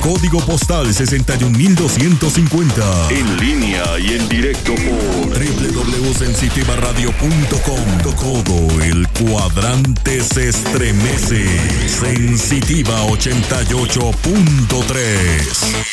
código postal 61250. En línea y en directo por www.sensitivaradio.com. Todo el cuadrante se estremece. Sensitiva 88.3.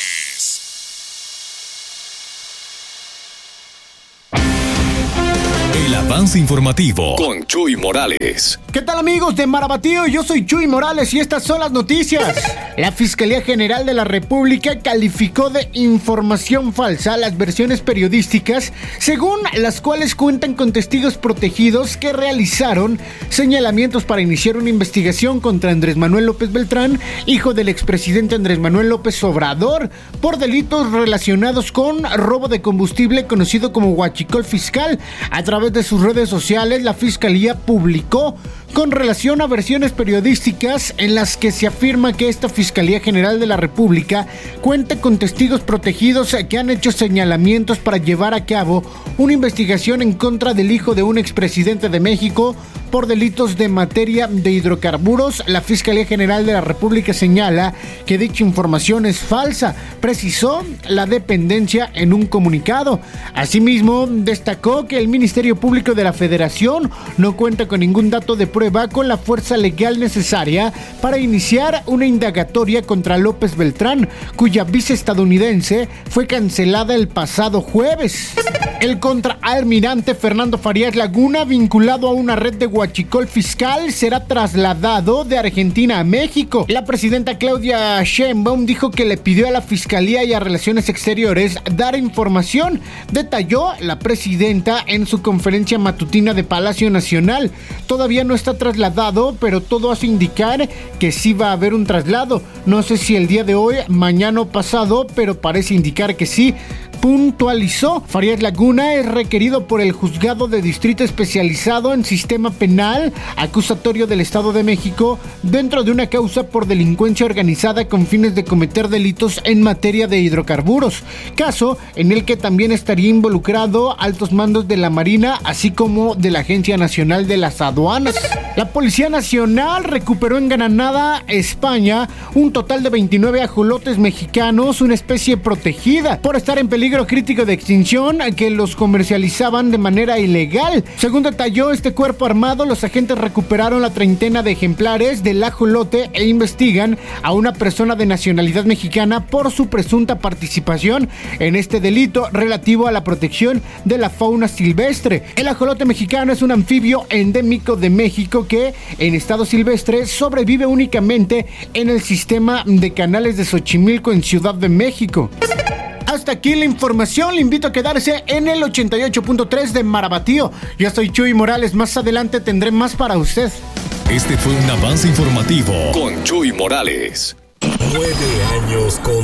El avance informativo con Chuy Morales. ¿Qué tal, amigos de Marabatío? Yo soy Chuy Morales y estas son las noticias. La Fiscalía General de la República calificó de información falsa las versiones periodísticas según las cuales cuentan con testigos protegidos que realizaron señalamientos para iniciar una investigación contra Andrés Manuel López Beltrán, hijo del expresidente Andrés Manuel López Obrador, por delitos relacionados con robo de combustible conocido como huachicol fiscal. A través de sus redes sociales, la Fiscalía publicó con relación a versiones periodísticas en las que se afirma que esta Fiscalía General de la República cuenta con testigos protegidos que han hecho señalamientos para llevar a cabo una investigación en contra del hijo de un expresidente de México por delitos de materia de hidrocarburos. La Fiscalía General de la República señala que dicha información es falsa, precisó la dependencia en un comunicado. Asimismo, destacó que el Ministerio Público de la Federación no cuenta con ningún dato de prueba con la fuerza legal necesaria para iniciar una indagatoria contra López Beltrán, cuya visa estadounidense fue cancelada el pasado jueves. El contraalmirante Fernando Farías Laguna, vinculado a una red de huachicol fiscal, será trasladado de Argentina a México. La presidenta Claudia Sheinbaum dijo que le pidió a la Fiscalía y a Relaciones Exteriores dar información. Detalló la presidenta en su conferencia matutina de Palacio Nacional. Todavía no está trasladado, pero todo hace indicar que sí va a haber un traslado. No sé si el día de hoy, mañana o pasado, pero parece indicar que sí. Puntualizó. Farías Laguna es requerido por el Juzgado de Distrito Especializado en Sistema Penal Acusatorio del Estado de México dentro de una causa por delincuencia organizada con fines de cometer delitos en materia de hidrocarburos, caso en el que también estaría involucrado altos mandos de la Marina, así como de la Agencia Nacional de las Aduanas. La Policía Nacional recuperó en Granada, España, un total de 29 ajolotes mexicanos, una especie protegida, por estar en peligro crítico de extinción, que los comercializaban de manera ilegal. Según detalló este cuerpo armado, los agentes recuperaron la treintena de ejemplares del ajolote e investigan a una persona de nacionalidad mexicana por su presunta participación en este delito relativo a la protección de la fauna silvestre. El ajolote mexicano es un anfibio endémico de México que en estado silvestre sobrevive únicamente en el sistema de canales de Xochimilco en Ciudad de México. Hasta aquí la información, le invito a quedarse en el 88.3 de Marabatío. Yo soy Chuy Morales, más adelante tendré más para usted. Este fue un avance informativo con Chuy Morales. 9 años con